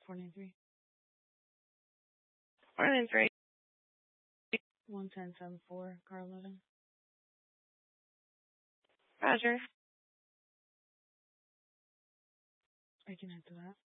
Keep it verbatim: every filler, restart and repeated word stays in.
four nine three. Four nine three. one ten seven four, car eleven. Roger. I can answer that.